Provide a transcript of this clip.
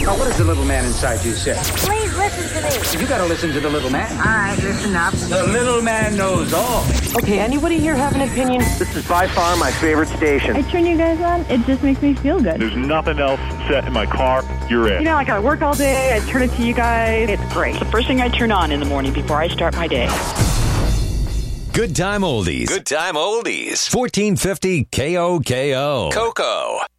Now, what does the little man inside you say? Please listen to me. You gotta listen to the little man. All right, listen up. The little man knows all. Okay, anybody here have an opinion? This is by far my favorite station. I turn you guys on, it just makes me feel good. There's nothing else set in my car. You're it. You know, like I work all day, I turn it to you guys. It's great. It's the first thing I turn on in the morning before I start my day. Good time oldies. Good time oldies. 1450 KOKO. Coco.